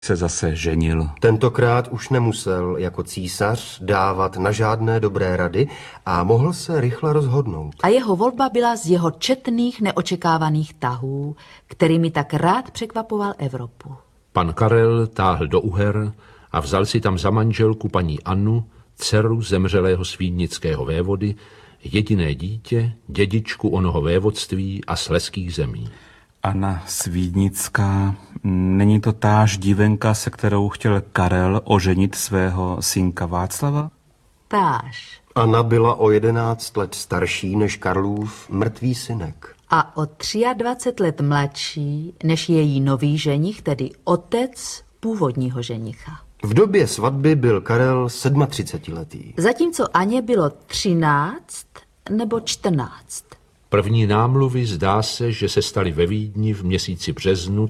se zase ženil. Tentokrát už nemusel jako císař dávat na žádné dobré rady a mohl se rychle rozhodnout. A jeho volba byla z jeho četných neočekávaných tahů, kterými tak rád překvapoval Evropu. Pan Karel táhl do Uher a vzal si tam za manželku paní Annu, dceru zemřelého svídnického vévody, jediné dítě, dědičku onoho vévodství a slezských zemí. Anna Svídnická, není to táž divenka, se kterou chtěl Karel oženit svého synka Václava? Táž. Anna byla o 11 let starší než Karlův mrtvý synek. A o 23 let mladší než její nový ženich, tedy otec původního ženicha. V době svatby byl Karel 37letý. Zatímco Aně bylo 13 nebo 14. První námluvy zdá se, že se staly ve Vídni v měsíci březnu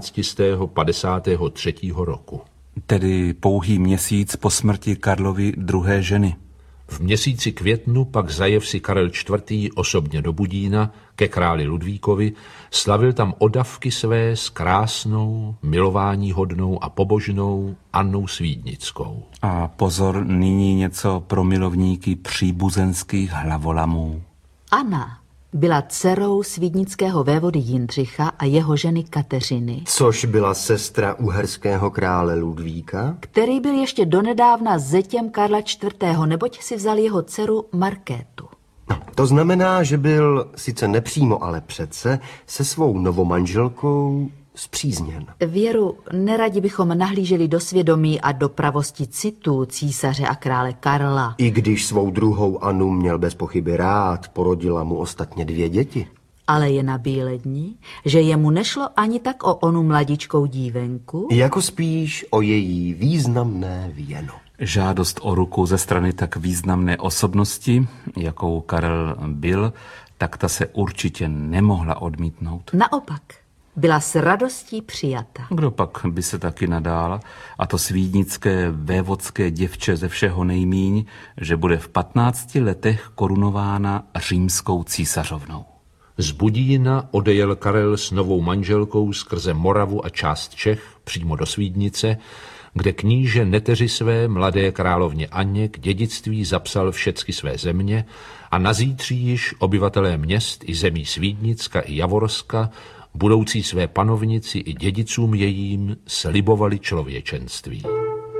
1353. roku. Tedy pouhý měsíc po smrti Karlovy druhé ženy. V měsíci květnu pak zajev si Karel IV. Osobně do Budína ke králi Ludvíkovi, slavil tam odavky své s krásnou, milováníhodnou a pobožnou Annou Svídnickou. A pozor, nyní něco pro milovníky příbuzenských hlavolamů. Anna byla dcerou svídnického vévody Jindřicha a jeho ženy Kateřiny, Což byla sestra uherského krále Ludvíka, který byl ještě donedávna zetěm Karla IV., neboť si vzal jeho dceru Markétu. No, to znamená, že byl sice nepřímo, ale přece se svou novomanželkou spřízněn. Věru, neradi bychom nahlíželi do svědomí a do pravosti citů císaře a krále Karla. I když svou druhou Annu měl bez pochyby rád, porodila mu ostatně 2 děti. Ale je nabíledni, že jemu nešlo ani tak o onu mladičkou dívenku, Jako spíš o její významné věno. Žádost o ruku ze strany tak významné osobnosti, jakou Karel byl, tak ta se určitě nemohla odmítnout. naopak byla s radostí přijata. Kdo pak by se taky nadál, a to svídnické vévodské děvče ze všeho nejmíň, že bude v 15 letech korunována římskou císařovnou. Z Budína odejel Karel s novou manželkou skrze Moravu a část Čech přímo do Svídnice, kde kníže neteři své mladé královně Anně k dědictví zapsal všecky své země a nazítří již obyvatelé měst i zemí Svídnicka i Javorska budoucí své panovnici i dědicům jejím slibovali člověčenství.